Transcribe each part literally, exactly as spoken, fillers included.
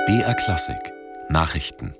B R Klassik Nachrichten.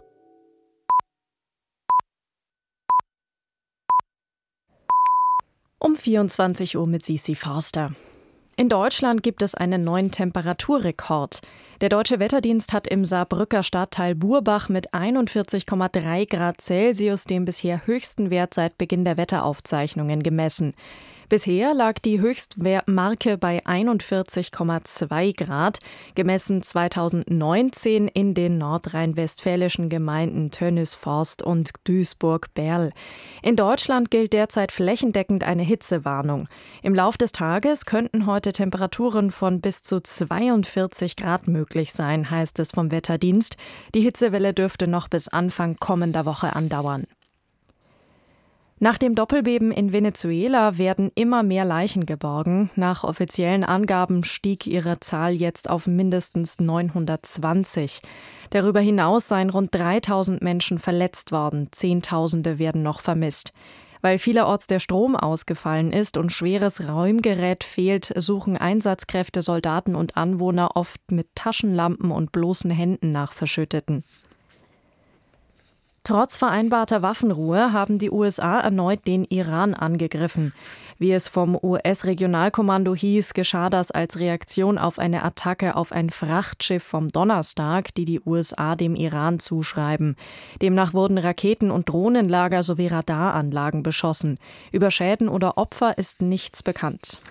Um vierundzwanzig Uhr mit Sisi Forster. In Deutschland gibt es einen neuen Temperaturrekord. Der Deutsche Wetterdienst hat im Saarbrücker Stadtteil Burbach mit einundvierzig Komma drei Grad Celsius den bisher höchsten Wert seit Beginn der Wetteraufzeichnungen gemessen. Bisher lag die Höchstmarke bei einundvierzig Komma zwei Grad, gemessen zweitausendneunzehn in den nordrhein-westfälischen Gemeinden Tönnis, Forst und Duisburg-Berl. In Deutschland gilt derzeit flächendeckend eine Hitzewarnung. Im Lauf des Tages könnten heute Temperaturen von bis zu zweiundvierzig Grad möglich sein, heißt es vom Wetterdienst. Die Hitzewelle dürfte noch bis Anfang kommender Woche andauern. Nach dem Doppelbeben in Venezuela werden immer mehr Leichen geborgen. Nach offiziellen Angaben stieg ihre Zahl jetzt auf mindestens neunhundertzwanzig. Darüber hinaus seien rund dreitausend Menschen verletzt worden. Zehntausende werden noch vermisst. Weil vielerorts der Strom ausgefallen ist und schweres Räumgerät fehlt, suchen Einsatzkräfte, Soldaten und Anwohner oft mit Taschenlampen und bloßen Händen nach Verschütteten. Trotz vereinbarter Waffenruhe haben die U S A erneut den Iran angegriffen. Wie es vom U S-Regionalkommando hieß, geschah das als Reaktion auf eine Attacke auf ein Frachtschiff vom Donnerstag, die die U S A dem Iran zuschreiben. Demnach wurden Raketen- und Drohnenlager sowie Radaranlagen beschossen. Über Schäden oder Opfer ist nichts bekannt.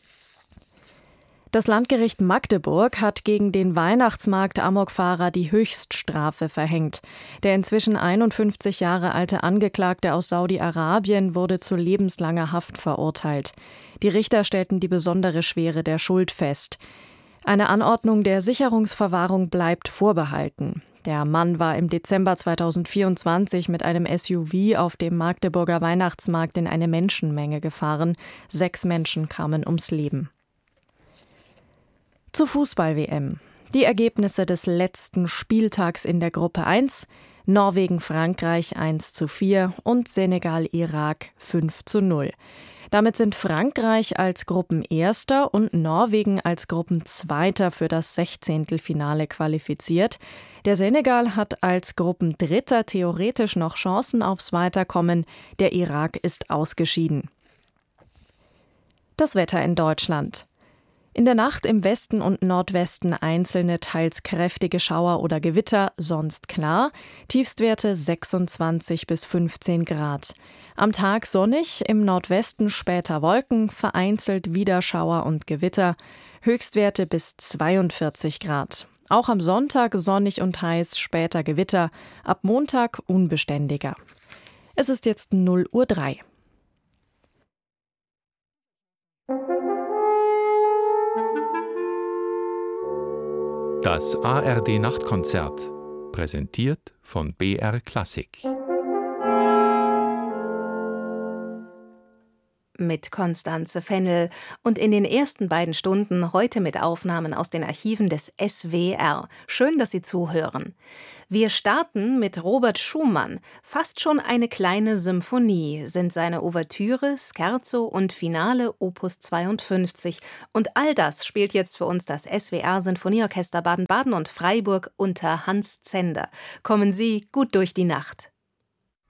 Das Landgericht Magdeburg hat gegen den Weihnachtsmarkt-Amokfahrer die Höchststrafe verhängt. Der inzwischen einundfünfzig Jahre alte Angeklagte aus Saudi-Arabien wurde zu lebenslanger Haft verurteilt. Die Richter stellten die besondere Schwere der Schuld fest. Eine Anordnung der Sicherungsverwahrung bleibt vorbehalten. Der Mann war im Dezember zweitausendvierundzwanzig mit einem S U V auf dem Magdeburger Weihnachtsmarkt in eine Menschenmenge gefahren. Sechs Menschen kamen ums Leben. Zur Fußball-W M. Die Ergebnisse des letzten Spieltags in der Gruppe eins: Norwegen-Frankreich eins zu vier und Senegal-Irak fünf zu null. Damit sind Frankreich als Gruppenerster und Norwegen als Gruppenzweiter für das Sechzehntelfinale qualifiziert. Der Senegal hat als Gruppendritter theoretisch noch Chancen aufs Weiterkommen. Der Irak ist ausgeschieden. Das Wetter in Deutschland. In der Nacht im Westen und Nordwesten einzelne, teils kräftige Schauer oder Gewitter, sonst klar. Tiefstwerte sechsundzwanzig bis fünfzehn Grad. Am Tag sonnig, im Nordwesten später Wolken, vereinzelt wieder Schauer und Gewitter. Höchstwerte bis zweiundvierzig Grad. Auch am Sonntag sonnig und heiß, später Gewitter. Ab Montag unbeständiger. Es ist jetzt null Uhr drei. Das A R D-Nachtkonzert, präsentiert von B R Klassik. Mit Constanze Fennel und in den ersten beiden Stunden heute mit Aufnahmen aus den Archiven des S W R. Schön, dass Sie zuhören. Wir starten mit Robert Schumann. Fast schon eine kleine Symphonie sind seine Ouvertüre, Scherzo und Finale Opus zweiundfünfzig. Und all das spielt jetzt für uns das S W R-Sinfonieorchester Baden-Baden und Freiburg unter Hans Zender. Kommen Sie gut durch die Nacht.